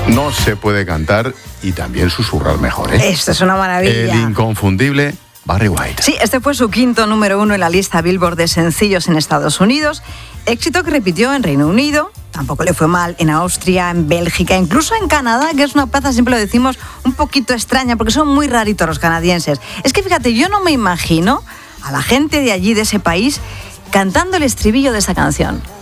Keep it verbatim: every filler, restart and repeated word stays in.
No se puede cantar y también susurrar mejor, ¿eh? Esto es una maravilla. El inconfundible Barry White. Sí, este fue su quinto número uno en la lista Billboard de sencillos en Estados Unidos. Éxito que repitió en Reino Unido. Tampoco le fue mal en Austria, en Bélgica, incluso en Canadá, que es una plaza, siempre lo decimos, un poquito extraña, porque son muy raritos los canadienses. Es que fíjate, yo no me imagino a la gente de allí, de ese país, cantando el estribillo de esta canción.